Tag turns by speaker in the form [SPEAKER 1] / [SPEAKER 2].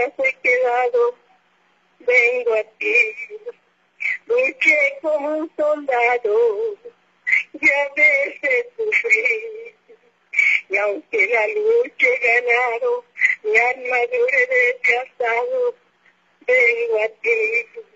[SPEAKER 1] atrás he quedado, vengo a ti. Luché como un soldado, ya veces sufrí, y aunque la lucha he ganado, mi armadura he desgastado, vengo a ti.